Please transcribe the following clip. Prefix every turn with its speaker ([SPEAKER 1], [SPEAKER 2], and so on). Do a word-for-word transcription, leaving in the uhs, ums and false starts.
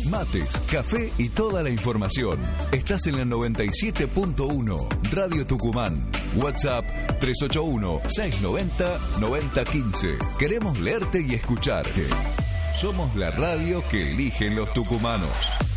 [SPEAKER 1] mates, café y toda la información. Estás en la noventa y siete punto uno, Radio Tucumán. WhatsApp tres ocho uno, seis nueve cero, nueve cero uno cinco. Queremos leerte y escucharte. Somos la radio que eligen los tucumanos.